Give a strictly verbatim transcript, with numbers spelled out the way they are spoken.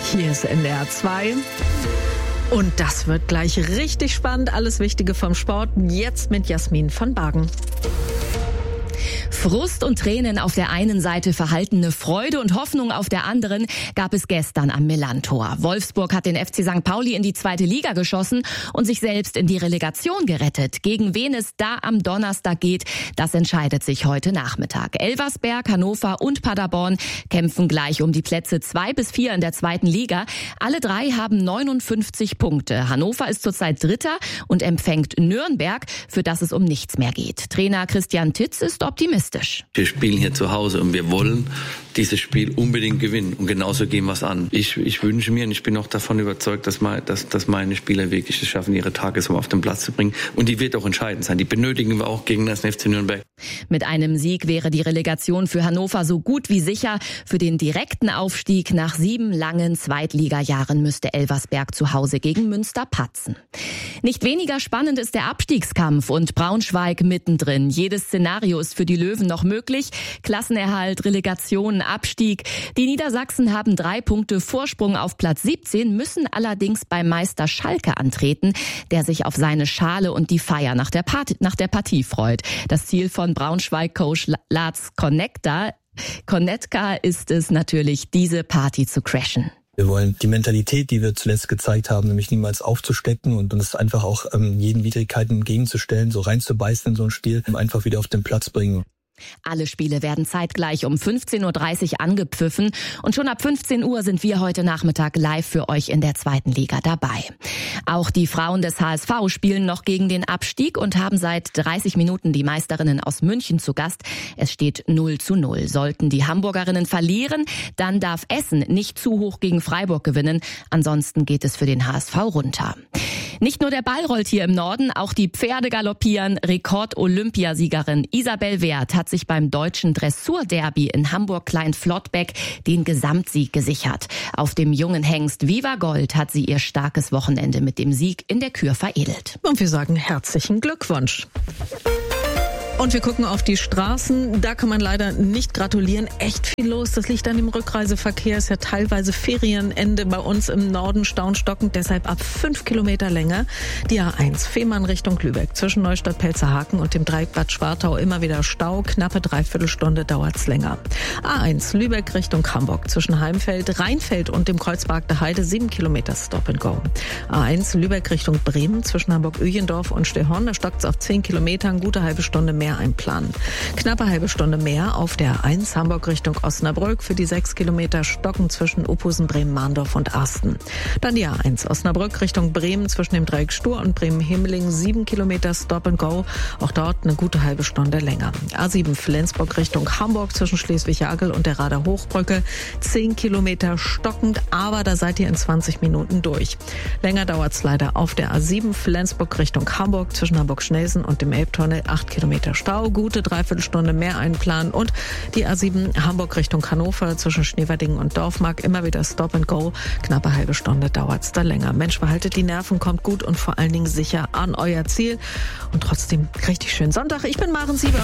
Hier ist N D R zwei. Und das wird gleich richtig spannend. Alles Wichtige vom Sport jetzt mit Jasmin von Bargen. Frust und Tränen auf der einen Seite, verhaltene Freude und Hoffnung auf der anderen gab es gestern am Millantor. Wolfsburg hat den F C Sankt Pauli in die zweite Liga geschossen und sich selbst in die Relegation gerettet. Gegen wen es da am Donnerstag geht, das entscheidet sich heute Nachmittag. Elversberg, Hannover und Paderborn kämpfen gleich um die Plätze zwei bis vier in der zweiten Liga. Alle drei haben neunundfünfzig Punkte. Hannover ist zurzeit Dritter und empfängt Nürnberg, für das es um nichts mehr geht. Trainer Christian Titz ist optimistisch. Wir spielen hier zu Hause und wir wollen dieses Spiel unbedingt gewinnen. Und genauso gehen wir es an. Ich, ich wünsche mir und ich bin auch davon überzeugt, dass, mal, dass, dass meine Spieler wirklich es schaffen, ihre Tagesform auf den Platz zu bringen. Und die wird auch entscheidend sein. Die benötigen wir auch gegen das F C Nürnberg. Mit einem Sieg wäre die Relegation für Hannover so gut wie sicher. Für den direkten Aufstieg nach sieben langen Zweitligajahren müsste Elversberg zu Hause gegen Münster patzen. Nicht weniger spannend ist der Abstiegskampf und Braunschweig mittendrin. Jedes Szenario ist für die Löwen noch möglich. Klassenerhalt, Relegation, Abstieg. Die Niedersachsen haben drei Punkte Vorsprung auf Platz siebzehn, müssen allerdings beim Meister Schalke antreten, der sich auf seine Schale und die Feier nach der Partie, nach der Partie freut. Das Ziel von Braunschweig-Coach Lars Konetka, Konetka ist es natürlich, diese Party zu crashen. Wir wollen die Mentalität, die wir zuletzt gezeigt haben, nämlich niemals aufzustecken und uns einfach auch ähm, jeden Widrigkeiten entgegenzustellen, so reinzubeißen in so ein Spiel, einfach wieder auf den Platz bringen. Alle Spiele werden zeitgleich um fünfzehn Uhr dreißig angepfiffen und schon ab fünfzehn Uhr sind wir heute Nachmittag live für euch in der zweiten Liga dabei. Auch die Frauen des H S V spielen noch gegen den Abstieg und haben seit dreißig Minuten die Meisterinnen aus München zu Gast. Es steht null zu null. Sollten die Hamburgerinnen verlieren, dann darf Essen nicht zu hoch gegen Freiburg gewinnen. Ansonsten geht es für den H S V runter. Nicht nur der Ball rollt hier im Norden, auch die Pferde galoppieren. Rekord-Olympiasiegerin Isabel Werth hat sich beim deutschen Dressur-Derby in Hamburg-Klein-Flottbeck den Gesamtsieg gesichert. Auf dem jungen Hengst Viva Gold hat sie ihr starkes Wochenende mit dem Sieg in der Kür veredelt. Und wir sagen herzlichen Glückwunsch. Und wir gucken auf die Straßen. Da kann man leider nicht gratulieren. Echt viel los. Das liegt an dem Rückreiseverkehr. Ist ja teilweise Ferienende bei uns im Norden staunstockend. Deshalb ab fünf Kilometer Länge. Die A eins Fehmarn Richtung Lübeck. Zwischen Neustadt-Pelzerhaken und dem Dreieck Bad Schwartau immer wieder Stau. Knappe Dreiviertelstunde dauert's länger. A eins Lübeck Richtung Hamburg. Zwischen Heimfeld, Rheinfeld und dem Kreuzberg der Heide sieben Kilometer Stop and Go. A eins Lübeck Richtung Bremen. Zwischen Hamburg-Öjendorf und Stehorn. Da stockt's auf zehn Kilometer. Eine gute halbe Stunde mehr einplanen. Knappe halbe Stunde mehr auf der A eins Hamburg Richtung Osnabrück für die sechs Kilometer Stocken zwischen Uphusen, Bremen, Mahndorf und Arsten. Dann die A eins Osnabrück Richtung Bremen zwischen dem Dreieck Stur und Bremen-Himmeling sieben Kilometer Stop and Go. Auch dort eine gute halbe Stunde länger. A sieben Flensburg Richtung Hamburg zwischen Schleswig-Jagel und der Rader Hochbrücke zehn Kilometer stockend, aber da seid ihr in zwanzig Minuten durch. Länger dauert's leider auf der A sieben Flensburg Richtung Hamburg zwischen Hamburg-Schnelsen und dem Elbtunnel acht Kilometer Stau, gute Dreiviertelstunde mehr einplanen und die A sieben Hamburg Richtung Hannover zwischen Schneverdingen und Dorfmark immer wieder Stop and Go, knappe halbe Stunde dauert's da länger. Mensch, behaltet die Nerven, kommt gut und vor allen Dingen sicher an euer Ziel und trotzdem richtig schönen Sonntag. Ich bin Maren Sieber.